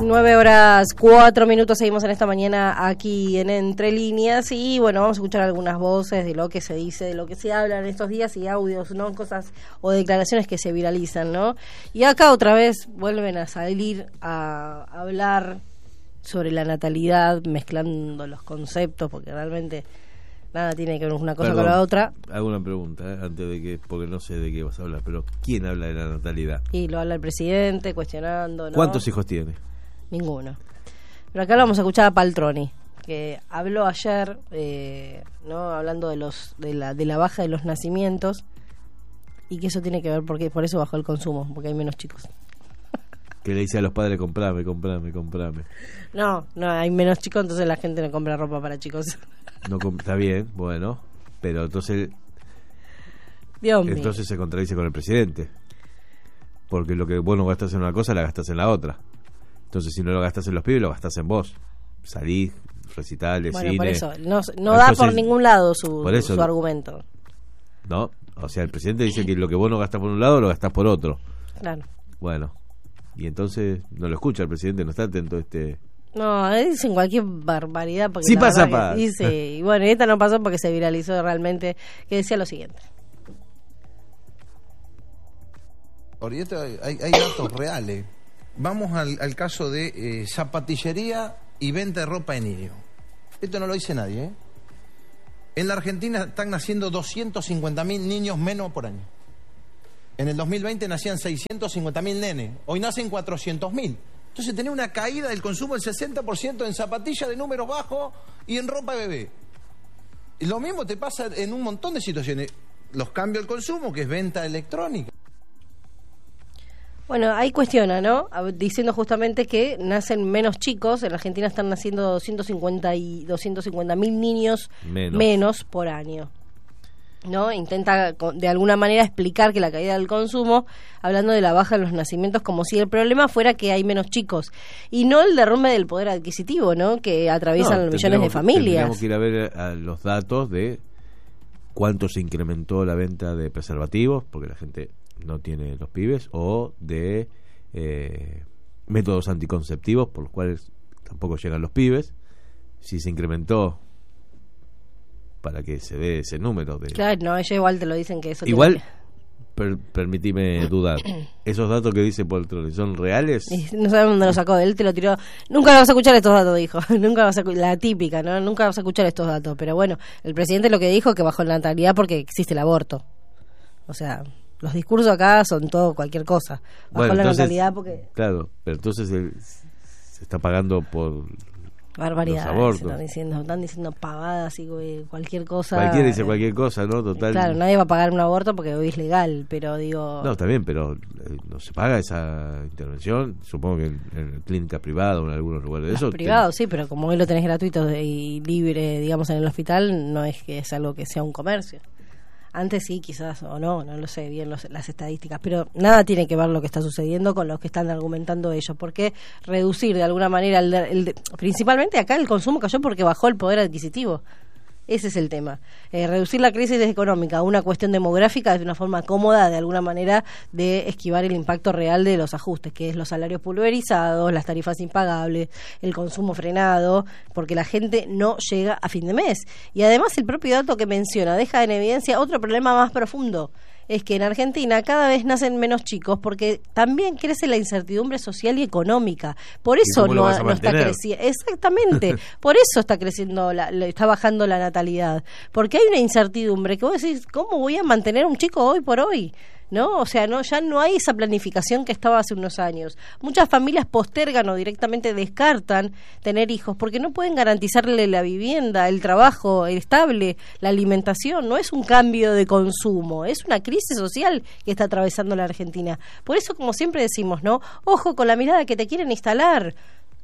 9:04, seguimos en esta mañana aquí en Entre Líneas y bueno, vamos a escuchar algunas voces de lo que se dice, de lo que se habla en estos días y audios, ¿no? Cosas o declaraciones que se viralizan, ¿no? Y acá otra vez vuelven a salir a hablar sobre la natalidad, mezclando los conceptos, porque realmente nada tiene que ver una cosa con la otra. Hago una pregunta, antes de que, porque no sé de qué vas a hablar, pero ¿quién habla de la natalidad? Y lo habla el presidente, cuestionando, ¿no? ¿Cuántos hijos tiene? Ninguno. Pero acá lo vamos a escuchar a Paltroni, que habló ayer, ¿no? Hablando de la baja de los nacimientos y que eso tiene que ver porque por eso bajó el consumo, porque hay menos chicos. Que le dice a los padres, comprame. No, hay menos chicos, entonces la gente no compra ropa para chicos. No, está bien, bueno, pero entonces se contradice con el presidente, porque lo que vos no gastás en una cosa la gastás en la otra. Entonces si no lo gastás en los pibes, lo gastás en vos. Salís, recitales, bueno, cine. por eso no da por ningún lado su argumento. No, o sea, el presidente dice que lo que vos no gastás por un lado lo gastás por otro. Claro. Bueno, y entonces no lo escucha el presidente, no está atento No, dicen cualquier barbaridad porque sí pasa. Dice, y bueno, esta no pasó porque se viralizó realmente, que decía lo siguiente. Ahorita hay datos reales. Vamos al caso de zapatillería y venta de ropa de niño. Esto no lo dice nadie, ¿eh? En la Argentina están naciendo 250.000 niños menos por año. En el 2020 nacían 650.000 nenes. Hoy nacen 400.000. Entonces tenés una caída del consumo del 60% en zapatillas de números bajos y en ropa de bebé. Y lo mismo te pasa en un montón de situaciones. Los cambios al consumo, que es venta electrónica. Bueno, ahí cuestiona, ¿no? Diciendo justamente que nacen menos chicos. En la Argentina están naciendo 250.000 niños menos por año, ¿no? Intenta de alguna manera explicar que la caída del consumo, hablando de la baja de los nacimientos, como si el problema fuera que hay menos chicos y no el derrumbe del poder adquisitivo, ¿no? Que atraviesan millones de familias. Tenemos que ir a ver a los datos de cuánto se incrementó la venta de preservativos, porque la gente no tiene los pibes, o de métodos anticonceptivos por los cuales tampoco llegan los pibes. Si se incrementó, para que se vea ese número de... Claro, no, ellos igual te lo dicen que eso... Igual, permitime dudar, ¿esos datos que dice Poltroni son reales? No sabemos dónde lo sacó, él te lo tiró. Nunca vas a escuchar estos datos, dijo. Nunca vas a la típica, ¿no? Nunca vas a escuchar estos datos. Pero bueno, el presidente lo que dijo que bajó la natalidad porque existe el aborto. O sea, los discursos acá son todo cualquier cosa. Bajó la natalidad porque... Claro, pero entonces se está pagando por... Barbaridades, están diciendo pavadas y cualquier cosa. Cualquiera dice cualquier cosa, ¿no? Total. Claro, nadie va a pagar un aborto porque hoy es legal, pero digo... No, está bien, pero no se paga esa intervención. Supongo que en clínica privada o en algunos lugares de eso. Privado, sí, pero como hoy lo tenés gratuito y libre, digamos, en el hospital, no es que es algo que sea un comercio. Antes sí, quizás, o no lo sé bien las estadísticas, pero nada tiene que ver lo que está sucediendo con lo que están argumentando ellos, porque reducir de alguna manera, principalmente acá el consumo cayó porque bajó el poder adquisitivo. Ese es el tema. Reducir la crisis económica a una cuestión demográfica es una forma cómoda, de alguna manera, de esquivar el impacto real de los ajustes, que es los salarios pulverizados, las tarifas impagables, el consumo frenado, porque la gente no llega a fin de mes. Y además el propio dato que menciona deja en evidencia otro problema más profundo. Es que en Argentina cada vez nacen menos chicos porque también crece la incertidumbre social y económica. Por eso no está creciendo. Exactamente. Por eso está creciendo, está bajando la natalidad. Porque hay una incertidumbre que vos decís, ¿cómo voy a mantener un chico hoy por hoy? ¿No? O sea, ya no hay esa planificación que estaba hace unos años. Muchas familias postergan o directamente descartan tener hijos porque no pueden garantizarle la vivienda, el trabajo estable, la alimentación. No es un cambio de consumo, es una crisis social que está atravesando la Argentina. Por eso, como siempre decimos, ¿no? Ojo con la mirada que te quieren instalar.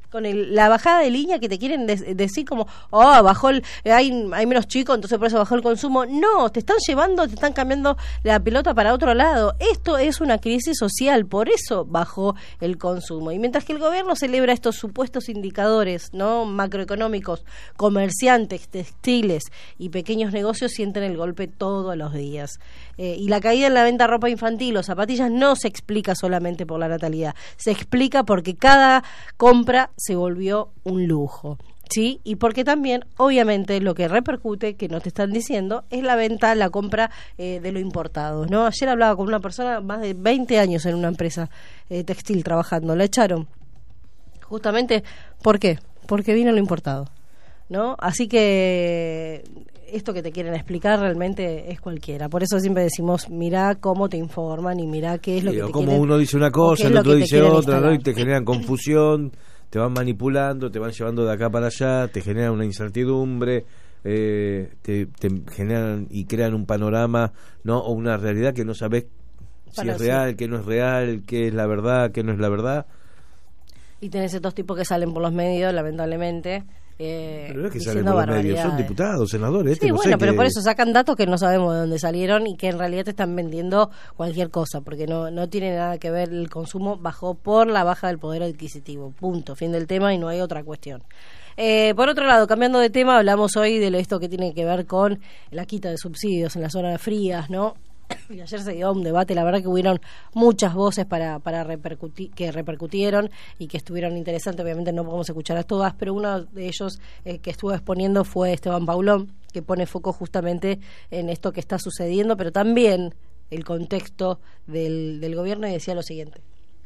con la bajada de línea que te quieren decir como, bajó hay menos chicos, entonces por eso bajó el consumo. No, te están cambiando la pelota para otro lado. Esto es una crisis social, por eso bajó el consumo. Y mientras que el gobierno celebra estos supuestos indicadores, ¿no?, macroeconómicos, comerciantes, textiles y pequeños negocios sienten el golpe todos los días. Y la caída en la venta de ropa infantil o zapatillas no se explica solamente por la natalidad, se explica porque cada compra se volvió un lujo, ¿sí? Y porque también, obviamente, lo que repercute, que no te están diciendo, es la compra de lo importado, ¿no? Ayer hablaba con una persona, más de 20 años en una empresa textil trabajando, la echaron. Justamente, ¿por qué? Porque vino lo importado, ¿no? Así que esto que te quieren explicar realmente es cualquiera. Por eso siempre decimos, mirá cómo te informan y mirá qué es lo que te como quieren, uno dice una cosa, el otro dice otra, ¿no? Y te generan confusión, te van manipulando, te van llevando de acá para allá, te generan una incertidumbre, te generan y crean un panorama, ¿no? O una realidad que no sabes si es real, qué no es real, qué es la verdad, qué no es la verdad. Y tenés estos tipos que salen por los medios, lamentablemente, pero no es que salen por los medios, son diputados, senadores. Sí, bueno, pero por eso sacan datos que no sabemos de dónde salieron y que en realidad te están vendiendo cualquier cosa, porque no tiene nada que ver. El consumo bajó por la baja del poder adquisitivo, punto, fin del tema, y no hay otra cuestión. Por otro lado, cambiando de tema, hablamos hoy de esto que tiene que ver con la quita de subsidios en las zonas frías, ¿no? Y ayer se dio un debate, la verdad que hubieron muchas voces para que repercutieron y que estuvieron interesantes. Obviamente no podemos escuchar a todas, pero uno de ellos que estuvo exponiendo fue Esteban Paulón, que pone foco justamente en esto que está sucediendo, pero también el contexto del gobierno, y decía lo siguiente.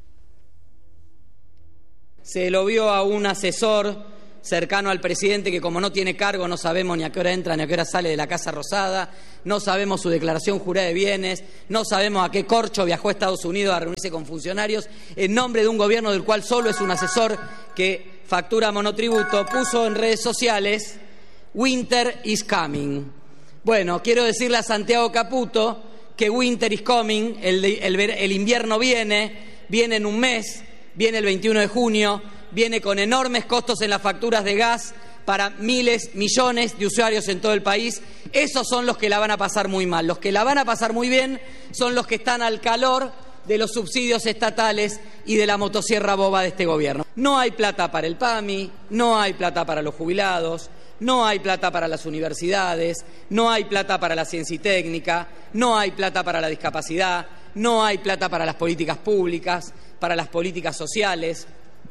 Se lo vio a un asesor cercano al presidente que, como no tiene cargo, no sabemos ni a qué hora entra ni a qué hora sale de la Casa Rosada, no sabemos su declaración jurada de bienes, no sabemos a qué corcho viajó a Estados Unidos a reunirse con funcionarios en nombre de un gobierno del cual solo es un asesor que factura monotributo. Puso en redes sociales: "Winter is coming". Bueno, quiero decirle a Santiago Caputo que winter is coming, el invierno viene en un mes, viene el 21 de junio, viene con enormes costos en las facturas de gas para miles, millones de usuarios en todo el país. Esos son los que la van a pasar muy mal. Los que la van a pasar muy bien son los que están al calor de los subsidios estatales y de la motosierra boba de este gobierno. No hay plata para el PAMI, no hay plata para los jubilados, no hay plata para las universidades, no hay plata para la ciencia y técnica, no hay plata para la discapacidad, no hay plata para las políticas públicas, para las políticas sociales.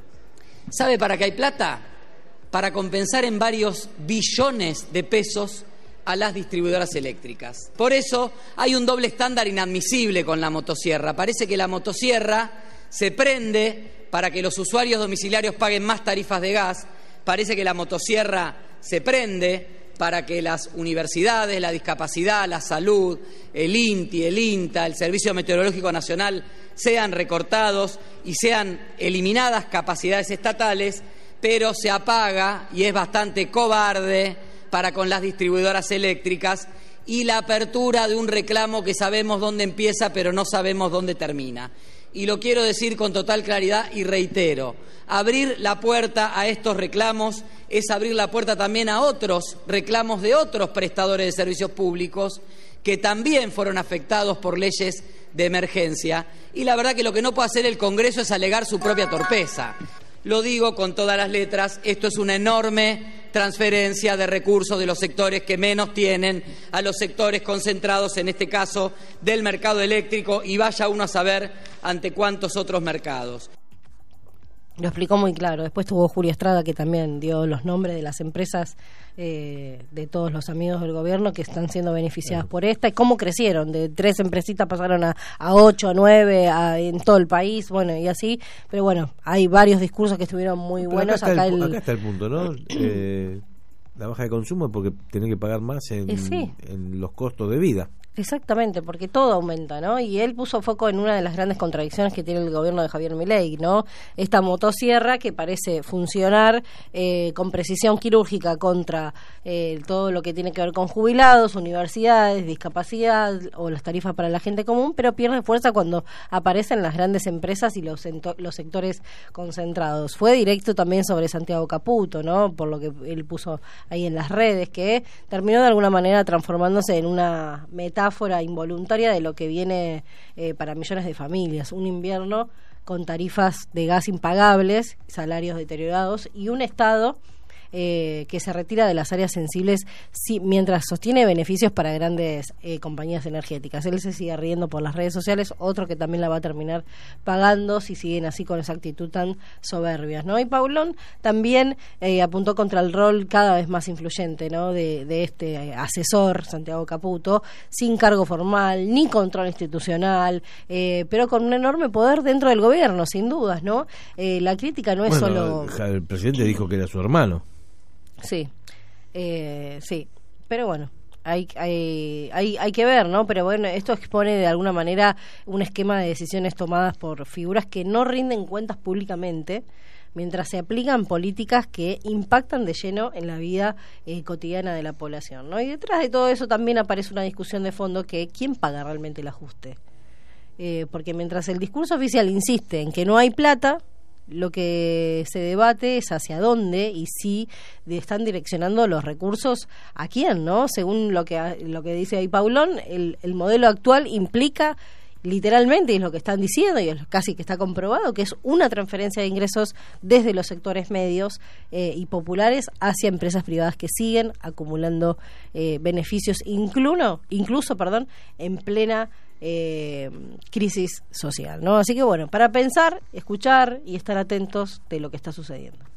¿Sabe para qué hay plata? Para compensar en varios billones de pesos a las distribuidoras eléctricas. Por eso hay un doble estándar inadmisible con la motosierra. Parece que la motosierra se prende para que los usuarios domiciliarios paguen más tarifas de gas. Parece que la motosierra se prende para que las universidades, la discapacidad, la salud, el INTI, el INTA, el Servicio Meteorológico Nacional sean recortados y sean eliminadas capacidades estatales, pero se apaga, y es bastante cobarde, para con las distribuidoras eléctricas, y la apertura de un reclamo que sabemos dónde empieza pero no sabemos dónde termina. Y lo quiero decir con total claridad y reitero: abrir la puerta a estos reclamos es abrir la puerta también a otros reclamos de otros prestadores de servicios públicos que también fueron afectados por leyes de emergencia. Y la verdad que lo que no puede hacer el Congreso es alegar su propia torpeza. Lo digo con todas las letras: esto es una enorme transferencia de recursos de los sectores que menos tienen a los sectores concentrados, en este caso del mercado eléctrico, y vaya uno a saber ante cuántos otros mercados. Lo explicó muy claro. Después tuvo Julio Estrada, que también dio los nombres de las empresas de todos los amigos del gobierno que están siendo beneficiadas por esta, y cómo crecieron. De 3 empresitas pasaron a 8, a 9 en todo el país, bueno, y así. Pero bueno, hay varios discursos que estuvieron muy buenos. Acá está el punto, ¿no? La baja de consumo es porque tienen que pagar más en los costos de vida. Exactamente, porque todo aumenta, ¿no? Y él puso foco en una de las grandes contradicciones que tiene el gobierno de Javier Milei, ¿no? Esta motosierra que parece funcionar con precisión quirúrgica contra todo lo que tiene que ver con jubilados, universidades, discapacidad o las tarifas para la gente común, pero pierde fuerza cuando aparecen las grandes empresas y los sectores concentrados. Fue directo también sobre Santiago Caputo, ¿no? Por lo que él puso ahí en las redes, que terminó de alguna manera transformándose en una metáfora involuntaria de lo que viene para millones de familias. Un invierno con tarifas de gas impagables, salarios deteriorados y un Estado que se retira de las áreas sensibles mientras sostiene beneficios para grandes compañías energéticas. Él se sigue riendo por las redes sociales, otro que también la va a terminar pagando si siguen así con esa actitud tan soberbias, ¿no? Y Paulón también apuntó contra el rol cada vez más influyente, ¿no? de este asesor, Santiago Caputo, sin cargo formal, ni control institucional, pero con un enorme poder dentro del gobierno, sin dudas, ¿no? La crítica no es solo... El presidente dijo que era su hermano. Sí, sí, pero bueno, hay que ver, ¿no? Pero bueno, esto expone de alguna manera un esquema de decisiones tomadas por figuras que no rinden cuentas públicamente, mientras se aplican políticas que impactan de lleno en la vida cotidiana de la población, ¿no? Y detrás de todo eso también aparece una discusión de fondo que ¿quién paga realmente el ajuste? Porque mientras el discurso oficial insiste en que no hay plata, lo que se debate es hacia dónde y si están direccionando los recursos a quién, ¿no? Según lo que dice ahí Paulón, el modelo actual implica literalmente, y es lo que están diciendo y es casi que está comprobado, que es una transferencia de ingresos desde los sectores medios y populares hacia empresas privadas que siguen acumulando beneficios incluso en plena crisis social, ¿no? Así que bueno, para pensar, escuchar y estar atentos de lo que está sucediendo.